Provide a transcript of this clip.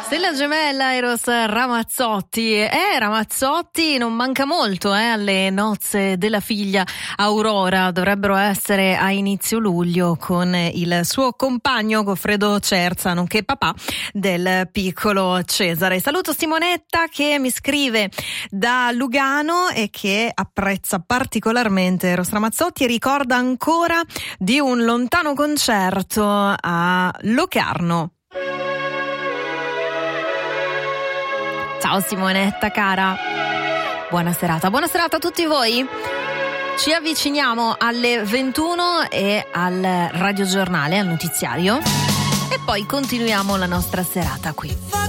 Stella gemella Eros Ramazzotti. Ramazzotti non manca molto alle nozze della figlia Aurora, dovrebbero essere a inizio luglio, con il suo compagno Goffredo Cerza, nonché papà del piccolo Cesare. Saluto Simonetta che mi scrive da Lugano e che apprezza particolarmente Eros Ramazzotti e ricorda ancora di un lontano concerto a Locarno. Ciao Simonetta cara, buona serata a tutti voi. Ci avviciniamo alle 21 e al radiogiornale, al notiziario, e poi continuiamo la nostra serata qui.